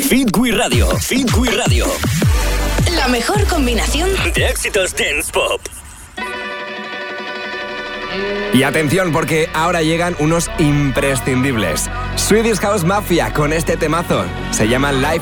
Fit We Radio. Fit We Radio. La mejor combinación de éxitos dance pop. Y atención, porque ahora llegan unos imprescindibles. Swedish House Mafia con este temazo. Se llama Life